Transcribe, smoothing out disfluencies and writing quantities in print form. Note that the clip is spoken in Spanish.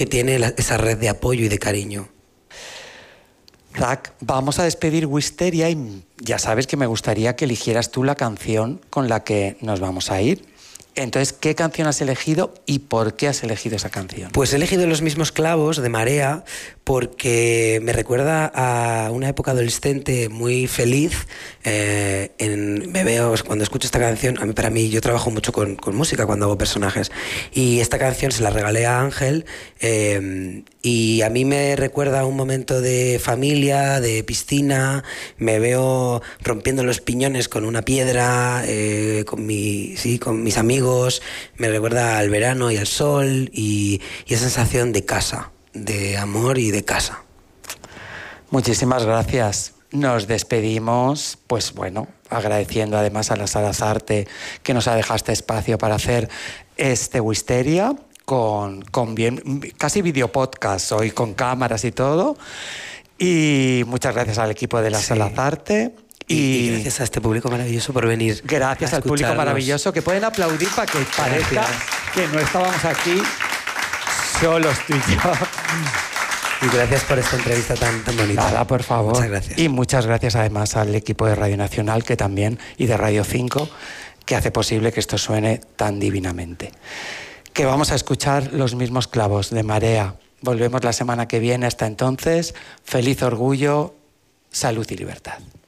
que tiene esa red de apoyo y de cariño. Zach, vamos a despedir Wisteria y ya sabes que me gustaría que eligieras tú la canción con la que nos vamos a ir. Entonces, ¿qué canción has elegido y por qué has elegido esa canción? Pues he elegido Los mismos clavos de Marea porque me recuerda a una época adolescente muy feliz. Me veo, cuando escucho esta canción, para mí yo trabajo mucho con música cuando hago personajes, y esta canción se la regalé a Ángel, y a mí me recuerda a un momento de familia, de piscina. Me veo rompiendo los piñones con una piedra, con mis amigos. Me recuerda al verano y al sol y esa sensación de casa, de amor y de casa. Muchísimas gracias. Nos despedimos, pues bueno, agradeciendo además a la Sala Zarte que nos ha dejado este espacio para hacer este Wisteria con casi videopodcast hoy, con cámaras y todo. Y muchas gracias al equipo de la Sala Zarte. Y gracias a este público maravilloso por venir. Gracias al público maravilloso, que pueden aplaudir para que parezca que no estábamos aquí solos tú y yo. Y gracias por esta entrevista tan bonita. Nada, por favor. Muchas gracias. Y muchas gracias además al equipo de Radio Nacional y de Radio 5, que hace posible que esto suene tan divinamente. Que vamos a escuchar Los mismos clavos de Marea. Volvemos la semana que viene. Hasta entonces, feliz orgullo, salud y libertad.